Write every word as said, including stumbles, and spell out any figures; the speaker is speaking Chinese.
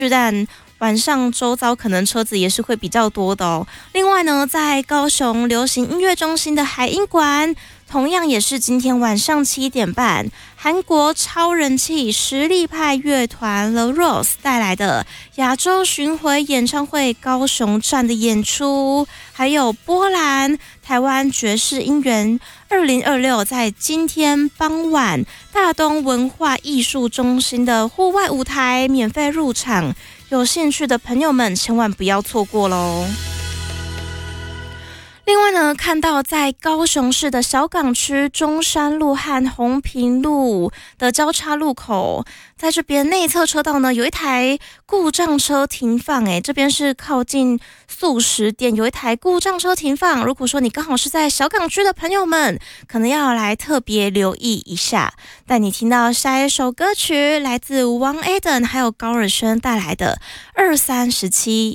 但晚上周遭可能车子也是会比较多的哦。另外呢，在高雄流行音乐中心的海音馆，同样也是今天晚上七点半，韩国超人气实力派乐团 The Rose 带来的亚洲巡回演唱会高雄站的演出，还有波兰台湾爵士音源二零二六在今天傍晚大东文化艺术中心的户外舞台免费入场，有兴趣的朋友们千万不要错过咯。另外呢，看到在高雄市的小港区中山路和红屏路的交叉路口，在这边内侧车道呢有一台故障车停放，诶，这边是靠近素食店，有一台故障车停放。如果说你刚好是在小港区的朋友们，可能要来特别留意一下。带你听到下一首歌曲，来自王 Eden 还有高尔宣带来的二三十七。